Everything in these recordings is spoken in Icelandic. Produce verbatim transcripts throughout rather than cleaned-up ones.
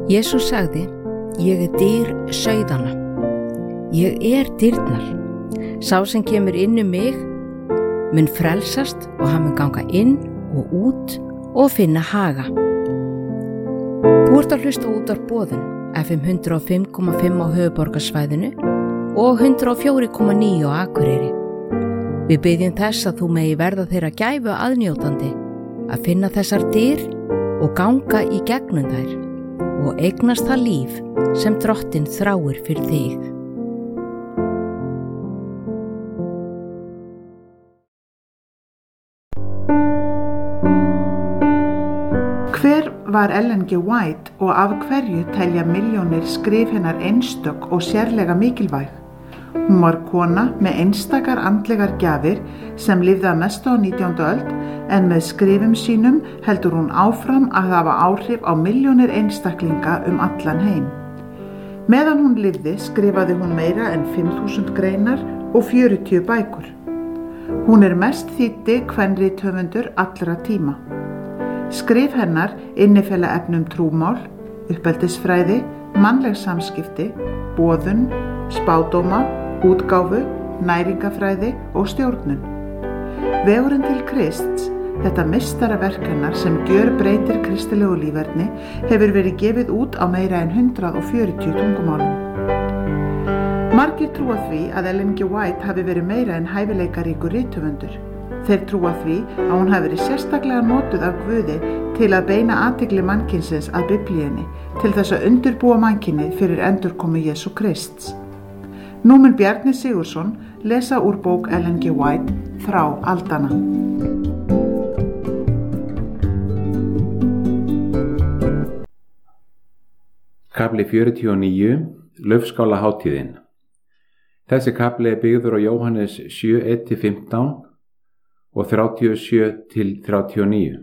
Jesús sagði, ég er dyr sauðanna. Ég er dyrnar. Sá sem kemur inn um mig mun frelsast og hann mun ganga inn og út og finna haga. Þú ert að hlusta út af boðun F M hundrað og fimm komma fimm á höfuðborgarsvæðinu og hundrað og fjögur komma níu á Akureyri. Við biðjum þess að þú megi verða þeirra gæfu aðnjótandi að finna þessar dyr og ganga í gegnum þær og eignast það líf sem Drottinn þráir fyrir þig. Hver var Ellen G. White og af hverju telja milljónir skrif hennar einstök og sérlega mikilvæg? Hún var kona með einstakar andlegar gjafir sem lifði að mestu á nítjándu öld en með skrifum sínum heldur hún áfram að hafa áhrif á milljónir einstaklinga um allan heim. Meðan hún lifði skrifaði hún meira en fimm þúsund greinar og fjörutíu bækur. Hún er mest þýddi kvenrithöfundur allra tíma. Skrif hennar innifela efnum trúmál, uppeldisfræði, mannleg samskipti, boðun, spádóma, útgáfu, næringafræði og stjórnun. Vegurinn til Krists, þetta meistaraverk hennar sem gjörbreytir kristilegu líferni, hefur verið gefið út á meira en hundrað og fjörutíu tungumálum. Margir trúa því að Ellen G. White hafi verið meira en hæfileikaríkur rithöfundur. Þeir trúa því að hún hafi verið sérstaklega notuð af Guði til að beina athygli mannkynsins að Biblíunni til þess að undirbúa mannkynið fyrir endurkomu Jesú Krists. Nú mun Bjarni Sigurðsson lesa úr bók Ellen G. White Frá aldanna. Kafli fjörutíu og níu, Laufskálahátíðin. Þessi kafli er byggður á Jóhannes sjö, eitt til fimmtán og þrjátíu og sjö til þrjátíu og níu.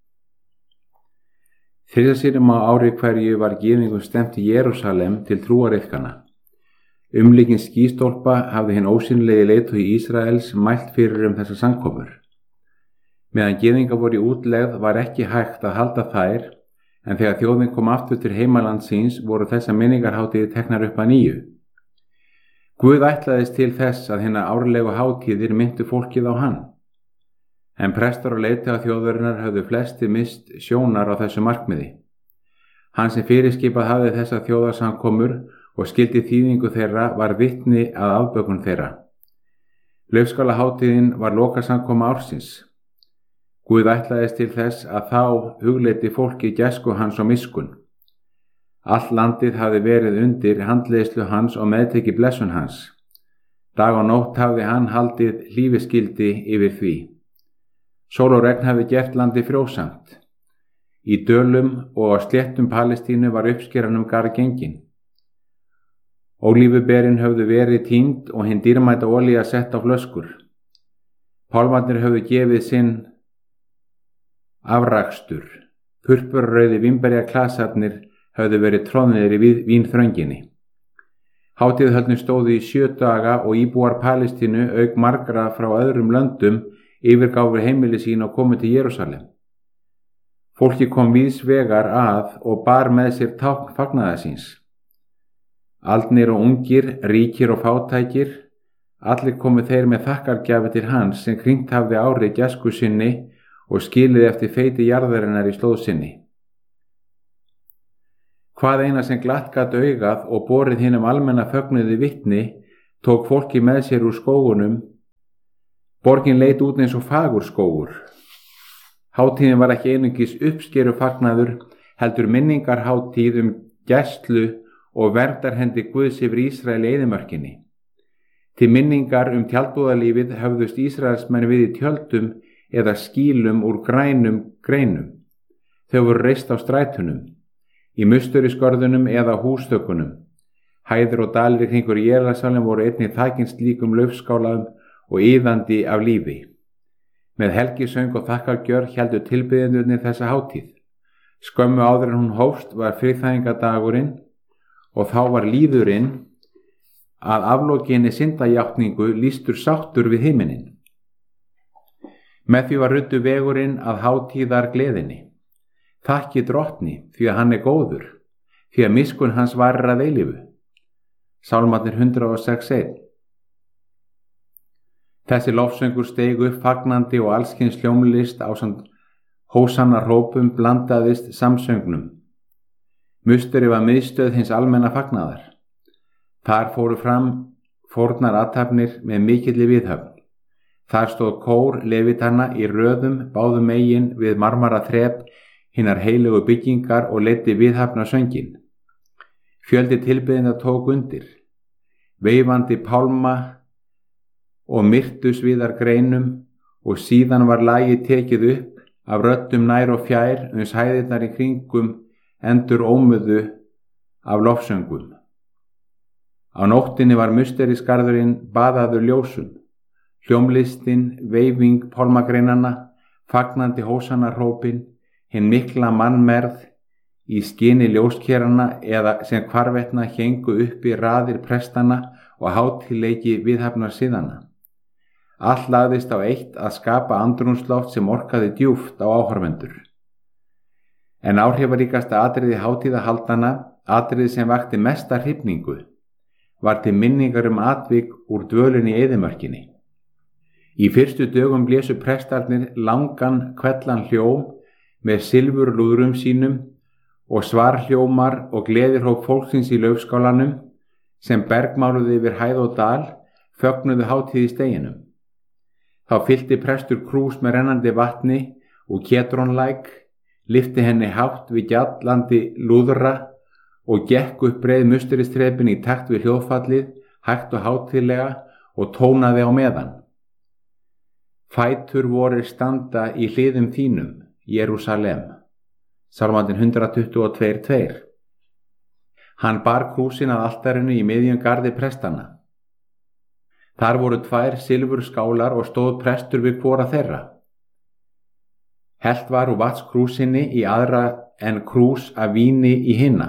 Þriðja sinnum á ári hverju var gyðingum stefnt í Jerúsalem til trúariðkana. Umlíkin skýstólpa hafði hinn ósýnilegi leiðtogi Ísraels mælt fyrir um þessar samkomur. Meðan gyðingar voru í útlegð var ekki hægt að halda þær, en þegar þjóðin kom aftur til heimaland síns voru þessar minningarhátíðir teknar upp að nýju. Guð ætlaðist til þess að hinnar árlegu hátíðir myndu fólkið á hann. En prestar og leiðtogar þjóðarinnar höfðu flesti mist sjónar á þessu markmiði. Hann sem fyrirskipað hafði þessar þjóðarsamkomur og skildi þýðingu þeirra var vitni að afbökun þeirra. Laufskálahátíðin var lokasamkoma ársins. Guð ætlaðist til þess að þá hugleiddi fólki gæsku hans og miskun. Allt landið hafði verið undir handleiðslu hans og meðteki blessun hans. Dag og nótt hafði hann haldið hlífiskildi yfir því. Sól og regn hafði gert landið frjósamt. Í dölum og á sléttum Palestínu var uppskeran um garð gengin. Ólífuberin höfðu verið tínd og hinn dýrmæta olía sett á flöskur. Pálmarnir höfðu gefið sinn afrakstur. Purpurrauði vínberjaklasarnir höfðu verið troðnir í vínþrönginni. Hátíðahöldin stóðu í sjö daga og íbúar Palestínu auk margra frá öðrum löndum yfirgáfu heimili sín og komu til Jerúsalem. Fólki kom víðs vegar að og bar með sér tákn fagnaðar síns. Aldnir og ungir, ríkir og fátækir, allir komu þeir með þakkargjafi til hans sem krýnt hafði árið gæsku sinni og skilið eftir feiti jarðarinnar í slóð sinni. Hvað eina sem glatt gat augað og borið hinum almenna fögnuði vitni, tók fólki með sér úr skógunum. Borgin leit út eins og fagur skógur. Hátíðin var ekki einungis uppskeru fagnaður, heldur minningarhátíð um gæslu og verndarhendi Guðs yfir Ísrael í eyðimörkinni. Til minningar um tjaldbúðalífið höfðust Ísraelsmenn við í tjöldum eða skýlum úr grænum greinum. Þau voru reist á strætunum, í musturisgörðunum eða hústökunum. Hæðir og dalir kringur Jerúsalem voru einnig þakin slíkum laufskálaum og iðandi af lífi. Með helgisöng og þakkargjörð héldu tilbiðjendurnir þessa hátíð. Skömmu áður en hún hófst var friðþægingadagurinn og þá var líðurinn að aflokinni syndajátningu lýstur sáttur við himinin. Með því var ruddu vegurinn að hátíðar gleðinni. Þakki Drottni því að hann er góður, því að miskunn hans varir að eilífu. Sálmarnir hundrað og sex einn. Þessi lofsöngur steig upp fagnandi og allskyns hljómlist ásamt hósanna hrópum blandaðist samsöngnum. Musteri var miðstöð hins almenna fagnaðar. Þar fóru fram fórnar athafnir með mikilli viðhöfn. Þar stóð kór levitanna í röðum báðum megin við marmara þrep hinnar heilögu byggingar og leiddi viðhafna söngin. Fjöldi tilbeðinda tók undir. Veifandi pálma og myrtusviðar greinum og síðan var lagið tekið upp af röddum nær og fjær uns hæðirnar í kringum endur ómuðu af lofsöngum. Á nóttinni var musterisgarðurinn baðaður ljósum. Hljómlistin, veifing pálmagreinanna, fagnandi hósanarhrópin, hinn mikla mannmerð í skini ljóskerana eða sem hvarvetna héngu uppi raðir prestana og hátíðleiki viðhafnar siðana. Allt lagðist á eitt að skapa andrúmsloft sem orkaði djúpt á áhorfendur. En áhrifaríkasta atriði hátíðahaldana, atriði sem vakti mesta hrifningu, var til minningar um atvik úr dvölinni í eyðimörkinni. Í fyrstu dögum blésu prestarnir langan kvellan hljóm með silfurlúðrum sínum og svarhljómar og gleðirhróp fólksins í laufskálanum sem bergmáluðu yfir hæð og dal fögnuðu hátíð í steginum. Þá fyllti prestur krús með rennandi vatni og Kédronlæk, lyfti henni hátt við gjallandi lúðra og gekk upp breið musturistrepin í takt við hljóðfallið, hægt og hátíðlega og tónaði á meðan. Fætur vorir standa í hliðum þínum, Jerúsalem. Sálmandinn hundrað tuttugu og tvö tveir. Hann bar krúsin að altarinu í miðjum garði prestana. Þar voru tvær silfurskálar og stóð prestur við hvora þeirra. Hellt var úr vatnskrúsinni í aðra en krús af víni í hinna.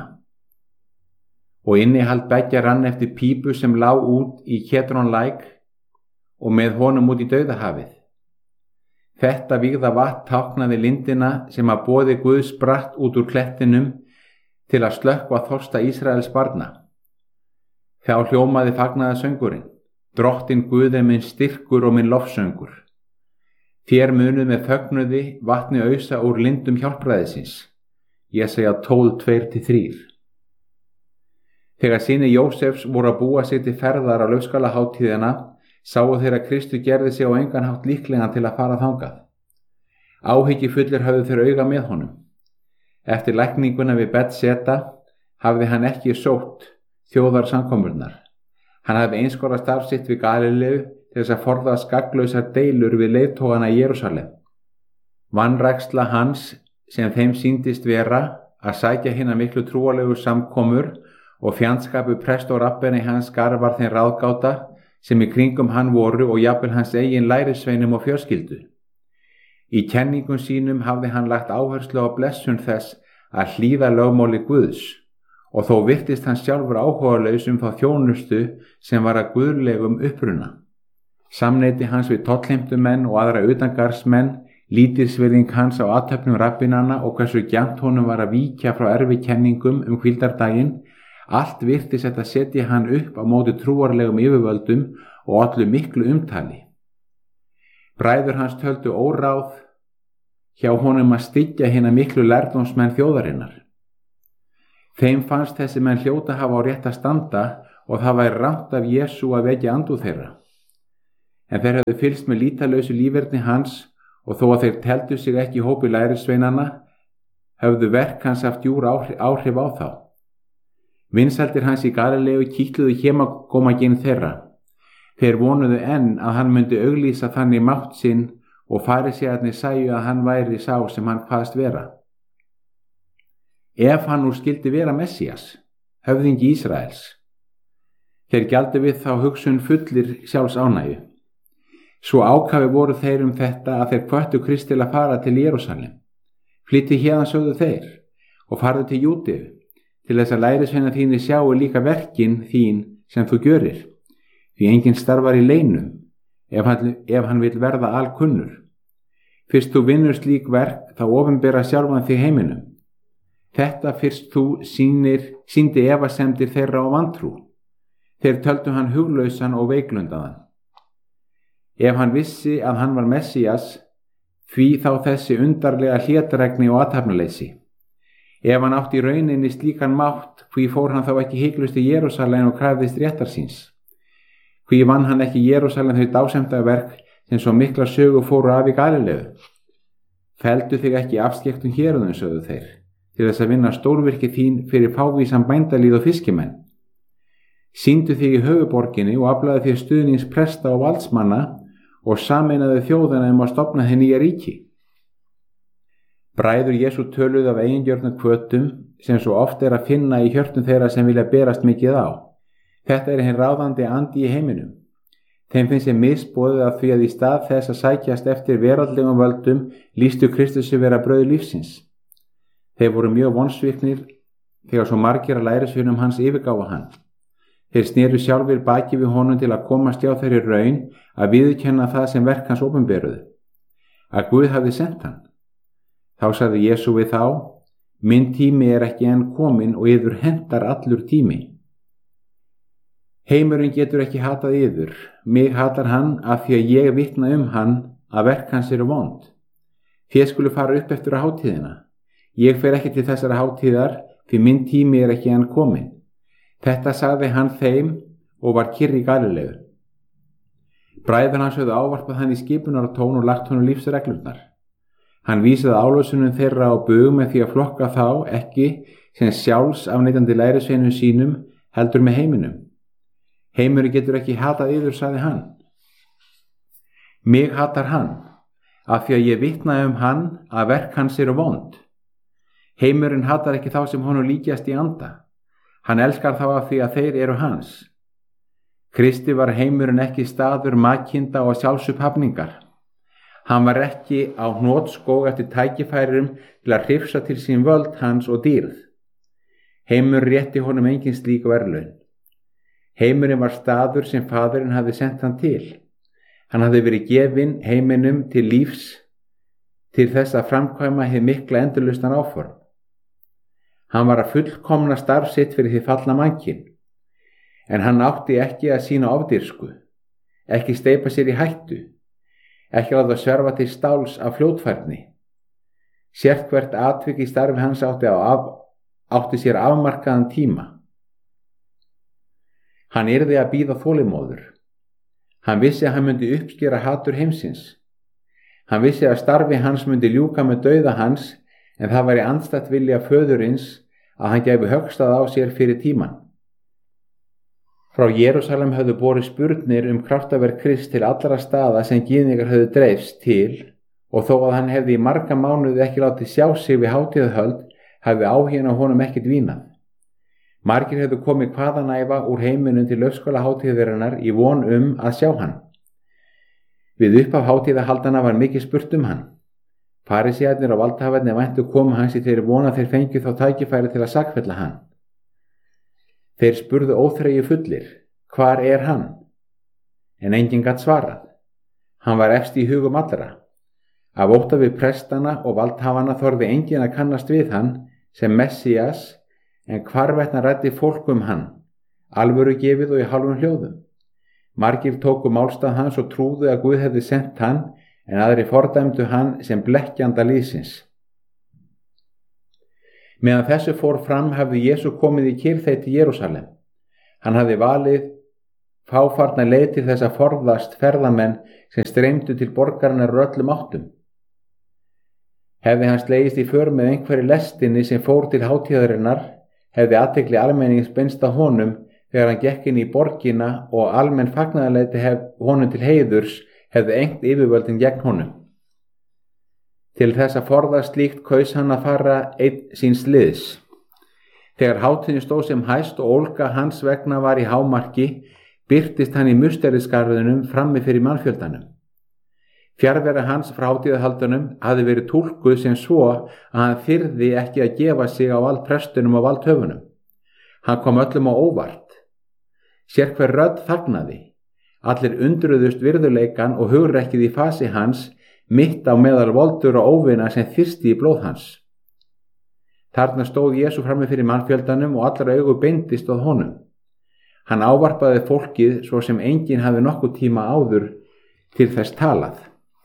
Og innihald beggja rann eftir pípu sem lá út í Kédronlæk og með honum út í dauðahafið. Þetta vígða vatn táknaði lindina sem að boði Guðs spratt út úr klettinum til að slökkva þorsta Ísraels barna. Þá hljómaði fagnaða söngurinn. Drottinn Guð er minn styrkur og minn lofsöngur. Þér munuð með fögnuði vatni ausa úr lindum hjálpræðisins. Jesaja tólf tvö til þrjú. Þegar synir Jósefs voru að búa sig til ferðar á laufskálaháttíðina, sáu þeir að Kristur gerði sig á engan hátt líklegan til að fara þangað. Áhyggjufullir höfðu þeir auga með honum. Eftir lækninguna við Betseta hafði hann ekki sótt þjóðarsamkomurnar. Hann hafði einskora starf sitt við Galileu til þess að forðast gagnslausar deilur við leiðtogana í Jerúsalem. Vanræksla hans sem þeim sýndist vera að sækja hina miklu trúarlegu samkomur og fjandskapu prest og rabbeni hans garvar þeim ráðgáta sem í kringum hann voru og jafnvel hans eigin lærisveinum og fjölskyldu. Í kenningum sínum hafði hann lagt áherslu á blessun þess að hlýða lögmáli Guðs og þó virtist hann sjálfur áhugalaus um þá þjónustu sem var að guðlegum uppruna. Samneyti hans við tollheimtumenn og aðra utangarðsmenn, lítilsvirðing hans á athöfnum rabbinanna og hversu gjarnt honum var að víkja frá erfikenningum um hvíldardaginn, allt virtist þetta setja hann upp á móti trúarlegum yfirvöldum og allu miklu umtali. Bræður hans töldu óráð hjá honum að styggja hina miklu lærdómsmenn þjóðarinnar. Þeim fannst þessi menn hljóta hafa á rétt að standa og það væri rangt af Jesú að vekja andúð þeirra. En þeir hefðu fylgst með lítalausu líferni hans og þó að þeir teldu sig ekki í hópi lærisveinanna, höfðu verk hans haft djúr áhrif á þá. Vinsældir hans í Galileu kitluðu hémagómaginn þeirra. Þeir vonuðu enn að hann myndi auglýsa þannig mátt sinn og farisæarnir sæju að hann væri sá sem hann kvaðst vera. Ef hann nú skildi vera Messías, höfðingi Ísraels. Þeir gjaldu við þá hugsun fullir sjálfs ánægju. Svo ákafi voru þeir um þetta að þeir hvöttu Krist til að fara til Jerúsalem. Flytti héðan sögðu þeir og farðu til Júdeu, til þess að lærisveinar þínir sjáu líka verkin þín sem þú gjörir, því enginn starfar í leinum ef hann, ef hann vil verða alkunnur. Fyrst þú vinnur slík verk þá opinbera sjálfan þig heiminum. Þetta fyrst þú sýnir, sýndi efasemdir þeirra á vantrú. Þeir töldu hann huglausan og veiklundaðan. Ef hann vissi að hann var Messías, því þá þessi undarlega hlédrægni og athafnaleysi. Ef hann átti í rauninni slíkan mátt, hví fór hann þá ekki hiklaust í Jerúsalem og krafðist réttar síns? Hví vann hann ekki í Jerúsalem þau dásemdaverk sem svo mikla sögu fóru af í Galileu? Feldu þig ekki afskektum héruðum, sögðu þeir, til þess að vinna stórvirki þín fyrir fávísan bændalíð og fiskimenn. Sýndu þig í höfuborginni og aflaðu þér stuðnings presta og valdsmanna og sameinaðu þjóðana um að stofna þeir nýja ríki. Bræður Jesú töluðu af eigingjörnum hvötum sem svo oft er að finna í hjörtum þeirra sem vilja berast mikið á. Þetta er hinn ráðandi andi í heiminum. Þeim finnst ég misboðið af því að í stað þess að sækjast eftir veraldlegum völdum lýstu Kristusi vera brauð lífsins. Þeir voru mjög vonsviknir þegar svo margir að lærisveinum hans yfirgáfa hann. Þeir sneru sjálfir baki við honum til að komast hjá þeirri raun að viðurkenna það sem verk hans opinberuðu, að Guð hafði sent hann. Þá sagði Jesú við þá: Minn tími er ekki enn kominn og yður hentar allur tími. Heimurinn getur ekki hatað yður, mig hatar hann af því að ég vitna um hann að verk hans eru vond. Þér skulu fara upp eftir að hátíðina. Ég fer ekki til þessara hátíðar því minn tími er ekki enn kominn. Þetta sagði hann þeim og var kyrr í Galileu. Bræður hans höfðu ávarpað hann í skipunartón og lagt honum lífsreglurnar. Hann vísaði álösunum þeirra á bug með því að flokka þá ekki sem sjálfs afneitandi lærisveinum sínum heldur með heiminum. Heimurinn getur ekki hatað yður, sagði hann. Mig hatar hann, af því að ég vitna um hann að verk hans eru vond. Heimurinn hatar ekki þá sem honum líkjast í anda. Hann elskar þá af því að þeir eru hans. Kristi var heimurinn ekki staður makinda og sjálfsupphafningar. Hann var ekki á hnotskóg eftir tækifærum til að hrifsa til sín völd hans og dýrð. Heimur rétti honum engin slík verðlaun. Heimurinn var staður sem Faðirinn hafði sent hann til. Hann hafði verið gefinn heiminum til lífs til þess að framkvæma hið mikla endurlausnar áform. Hann var að fullkomna starf sitt fyrir því fallna mannkyn, en hann átti ekki að sína ofdýrsku, ekki steypa sér í hættu, ekki láta sverfa til stáls af fljótfærni. Sérhvert atvik í starfi hans átti, af, átti sér afmarkaðan tíma. Hann yrði að bíða þolinmóður. Hann vissi að hann myndi uppskera hatur heimsins. Hann vissi að starfi hans myndi ljúka með dauða hans, en það væri andstætt vilja föðurins að hann gæfi höggstað á sér fyrir tíman. Frá Jerúsalem höfðu borið spurnir um kraftaverk Krists til allra staða sem gyðingar höfðu dreifst til, og þó að hann hefði í marga mánuði ekki látið sjá sig við hátíðahöld, hefði áhuginn á honum ekkert dvínað. Margir hefðu komið hvaðanæfa úr heiminum til lögskóla hátíðarinnar í von um að sjá hann. Við upphaf hátíðahaldana var mikið spurt um hann. Farisæarnir og valdhafarnir væntu komu hans í þeirri von að þeir fengju þá tækifæri til að sakfella hann. Þeir spurðu óþreyju fullir: Hvar er hann? En enginn gat svarað. Hann var efst í hugum allra. Af ótta við prestana og valdhafana þorði enginn að kannast við hann sem Messías, en hvarvetna ræddi fólk um hann, alvöru gefið og í hálfum hljóðum. Margir tóku málstað hans og trúðu að Guð hefði sent hann, en aðri fordæmdu hann sem blekkjanda lýðsins. Meðan þessu fór fram hafði Jesú komið í kyrrþeyt í Jerúsalem. Hann hafði valið fáfarna leið til þess að forðast ferðamenn sem streymdu til borgarinnar úr öllum áttum. Hefði hann slegist í för með einhverju lestinni sem fór til hátíðarinnar, hefði athygli almennings beinst að honum þegar hann gekk inn í borgina og almenn fagnaðarlæti honum til heiðurs hefði engt yfirvöldin gegn honum. Til þess að forðast slíkt kaus hann að fara einn síns liðs. Þegar hátíðin stóð sem hæst og ólga hans vegna var í hámarki, birtist hann í musterisgarðinum frammi fyrir mannfjöldanum. Fjarvera hans frá hátíðahaldunum hafði verið túlkuð sem svo að hann þyrði ekki að gefa sig á valdprestunum og valdhöfunum. Hann kom öllum á óvart. Sérhver rödd þagnaði. Allir undruðust virðuleikan og hugrekkið í fasi hans, mitt á meðal voldur og óvina sem þyrsti í blóð hans. Þarna stóð Jesú frammi fyrir mannfjöldanum og allra augu beindist að honum. Hann ávarpaði fólkið svo sem enginn hafi nokkuð tíma áður til þess talað.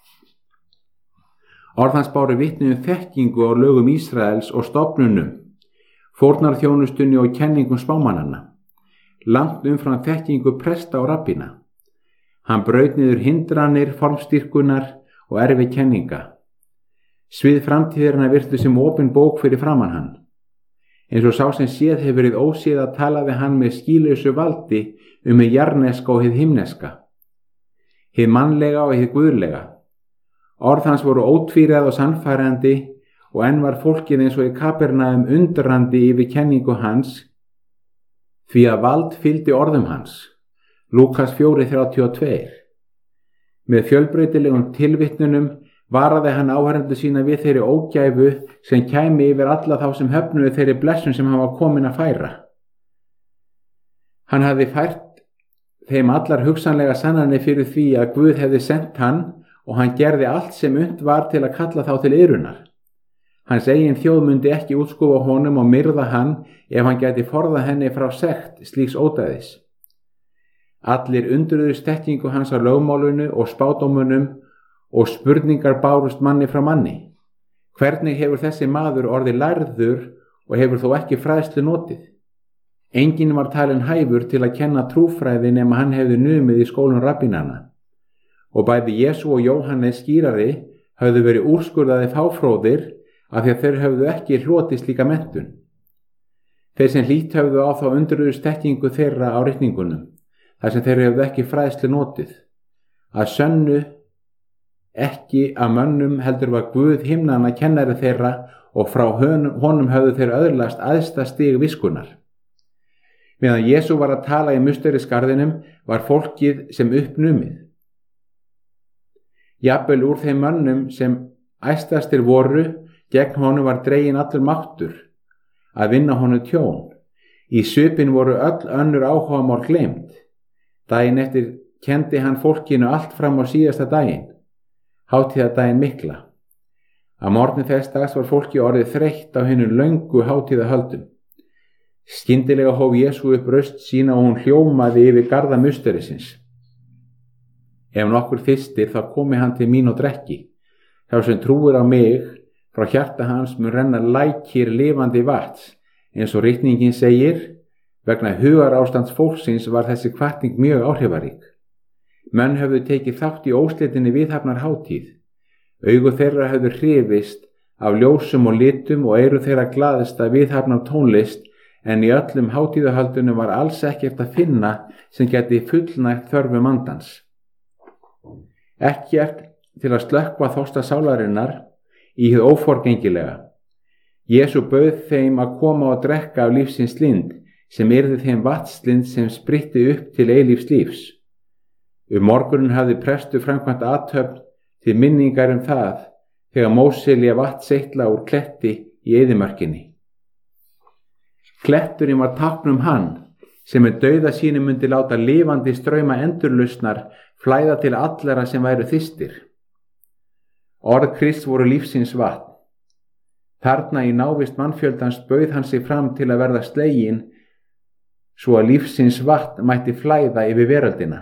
Orð hans báru vitni um þekkingu á lögum Ísraels og stofnunum, fórnarþjónustunni og kenningum spámannanna, langt umfram þekkingu presta og rabbína. Hann braut niður hindranir, formstyrkunar og erfi kenninga. Svið framtíðarinnar virtu sem opin bók fyrir framan hann. Eins og sá sem séð hefur verið óséð að tala við hann með skýlausu valdi um hið jarneska og hið himneska, hið mannlega og hið guðlega. Orð hans voru ótvíræð og sannfærandi og enn var fólkið eins og í Kapernaum undrandi yfir kenningu hans, því að vald fylgdi orðum hans. Lúkas fjögur þrjátíu og tvö. Með fjölbreytilegum tilvitnunum varaði hann áheyrendur sína við þeirri ógæfu sem kæmi yfir alla þá sem höfnuðu þeirri blessun sem hann var kominn að færa. Hann hafði fært þeim allar hugsanlega sannanir fyrir því að Guð hefði sent hann og hann gerði allt sem unnt var til að kalla þá til iðrunar. Hans eigin þjóð myndi ekki útskúfa honum og myrða hann ef hann gæti forða henni frá sekt slíks ódæðis. Allir undruðust þekkingu hans á lögmálinu og spádómunum og spurningar bárust manni frá manni. Hvernig hefur þessi maður orðið lærður og hefur þó ekki fræðslu notið? Enginn var talinn hæfur til að kenna trúfræði nema hann hefði numið í skólum rabbínanna. Og bæði Jesú og Jóhannes skýrari höfðu verið úrskurðaði fáfróðir af því að þeir höfðu ekki hlotið slíka menntun. Þeir sem hlýtt höfðu á þá undruðust þekkingu þeirra á ritningunum, þar sem þeir höfðu ekki fræðslu notið. Að sönnu ekki að mönnum heldur var Guð himnanna kennari þeirra og frá honum höfðu þeir öðlast æðsta stig viskunnar. Meðan Jesú var að tala í musterisgarðinum var fólkið sem uppnumið. Jafnvel úr þeim mönnum sem æstastir voru, gegn honum var dreginn allur máttur að vinna honum tjón. Í svipinn voru öll önnur áhugamál gleymt. Daginn eftir kenndi hann fólkinu allt fram á síðasta daginn, hátíðardaginn mikla. Að morgni þess dags var fólki orðið þreytt á hinum löngu hátíðahöldum. Skyndilega hóf Jesú upp röst sína og hún hljómaði yfir garða musterisins. Ef nokkur þyrstir þá komi hann til mín og drekki. Sá sem trúir á mig, frá hjarta hans mun renna lækir lifandi vatns, eins og ritningin segir, vegna hugarástands fólksins var þessi hvatning mjög áhrifarík. Menn höfðu tekið þátt í óslitinni viðhafnar hátíð. Augu þeirra höfðu hrifist af ljósum og litum og eyru þeirra glaðist að viðhafnar tónlist, en í öllum hátíðahaldunum var alls ekkert að finna sem geti fullnægt þörfum andans. Ekkert til að slökkva þorsta sálarinnar í hið óforgengilega. Jesú bauð þeim að koma og drekka af lífsins lind, sem yrði þeim vatnslind sem spritti upp til eilífs lífs. Um morgunin hafði prestur framkvæmt athöfn til minningar um það, þegar Móse lét vatn seytla úr kletti í eyðimörkinni. Kletturinn var tákn um hann, sem með dauða sínu myndi láta lifandi strauma endurlausnar flæða til allra sem væru þyrstir. Orð Krists voru lífsins vatn. Þarna í návist mannfjöldans bauð hann sig fram til að verða sleginn, svo að lífsins vatn mætti flæða yfir veröldina.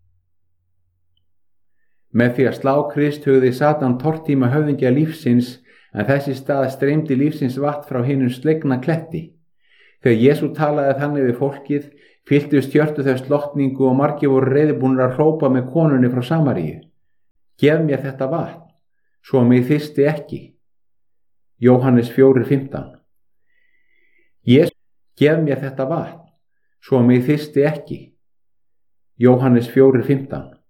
Með því að slá Krist hugði Satan tortíma höfðingja lífsins, en þessi stað streymdi lífsins vatn frá hinum slegna kletti. Þegar Jesú talaði þannig við fólkið, fylltust hjörtu þau slottningu og margir voru reiðubúnir að hrópa með konunni frá Samaríu. Gef mér þetta vatn, svo mig þyrsti ekki. Jóhannes fjögur fimmtán. Jesú, gef mér þetta vatn, svo mig þyrsti ekki. Jóhannes fjögur fimmtán.